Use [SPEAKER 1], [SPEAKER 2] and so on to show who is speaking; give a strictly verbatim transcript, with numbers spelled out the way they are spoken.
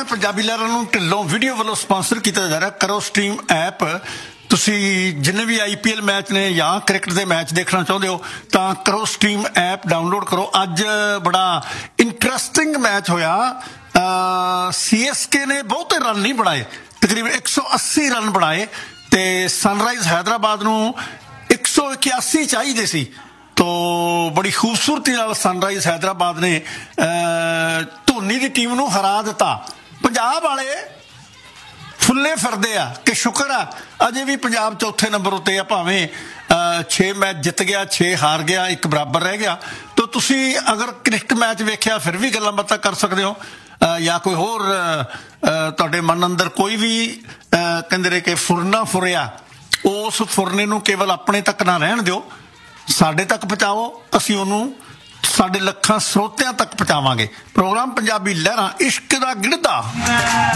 [SPEAKER 1] ਹੈ ਪੰਜਾਬੀ ਲਹਿਰਾਂ ਨੂੰ ਢਿੱਲੋਂ ਵੀਡੀਓ ਵੱਲੋਂ ਸਪਾਂਸਰ ਕੀਤਾ ਜਾ ਰਿਹਾ ਕਰੋ ਸਟ੍ਰੀਮ ਐਪ। ਤੁਸੀਂ ਜਿੰਨੇ ਵੀ ਆਈ ਪੀ ਐਲ ਮੈਚ ਨੇ ਜਾਂ ਕ੍ਰਿਕਟ ਦੇ ਮੈਚ ਦੇਖਣਾ ਚਾਹੁੰਦੇ ਹੋ ਤਾਂ ਕਰੋ ਸਟ੍ਰੀਮ ਐਪ ਡਾਊਨਲੋਡ ਕਰੋ। ਅੱਜ ਬੜਾ ਇੰਟਰਸਟਿੰਗ ਮੈਚ ਹੋਇਆ। ਸੀ ਐਸ ਕੇ ਨੇ ਬਹੁਤੇ ਰਨ ਨਹੀਂ ਬਣਾਏ, ਤਕਰੀਬਨ ਇੱਕ ਸੌ ਅੱਸੀ ਰਨ ਬਣਾਏ ਤੇ ਸਨਰਾਈਜ਼ ਹੈਦਰਾਬਾਦ ਨੂੰ ਇੱਕ ਸੌ ਇਕਿਆਸੀ ਚਾਹੀਦੇ ਸੀ। ਤੋ ਬੜੀ ਖੂਬਸੂਰਤੀ ਨਾਲ ਸਨਰਾਈਜ਼ ਹੈਦਰਾਬਾਦ ਨੇ ਧੋਨੀ ਦੀ ਟੀਮ ਨੂੰ ਹਰਾ ਦਿੱਤਾ। ਪੰਜਾਬ ਵਾਲੇ ਫੁੱਲੇ ਫਿਰਦੇ ਆ ਕਿ ਸ਼ੁਕਰ ਆ ਅਜੇ ਵੀ ਪੰਜਾਬ ਚੌਥੇ ਨੰਬਰ ਉੱਤੇ ਆ, ਭਾਵੇਂ ਛੇ ਮੈਚ ਜਿੱਤ ਗਿਆ, ਛੇ ਹਾਰ ਗਿਆ, ਇੱਕ ਬਰਾਬਰ ਰਹਿ ਗਿਆ। ਤਾਂ ਤੁਸੀਂ ਅਗਰ ਕ੍ਰਿਕਟ ਮੈਚ ਵੇਖਿਆ ਫਿਰ ਵੀ ਗੱਲਾਂ ਬਾਤਾਂ ਕਰ ਸਕਦੇ ਹੋ, ਜਾਂ ਕੋਈ ਹੋਰ ਤੁਹਾਡੇ ਮਨ ਅੰਦਰ ਕੋਈ ਵੀ ਕਹਿੰਦੇ ਰਹੇ ਕਿ ਫੁਰਨਾ ਫੁਰਿਆ, ਉਸ ਫੁਰਨੇ ਨੂੰ ਕੇਵਲ ਆਪਣੇ ਤੱਕ ਨਾ ਰਹਿਣ ਦਿਓ, ਸਾਡੇ ਤੱਕ ਪਹੁੰਚਾਓ। ਅਸੀਂ ਉਹਨੂੰ ਸਾਡੇ ਲੱਖਾਂ ਸਰੋਤਿਆਂ ਤੱਕ ਪਹੁੰਚਾਵਾਂਗੇ। ਪ੍ਰੋਗਰਾਮ ਪੰਜਾਬੀ ਲਹਿਰਾਂ, ਇਸ਼ਕ ਦਾ ਗਿੜਦਾ।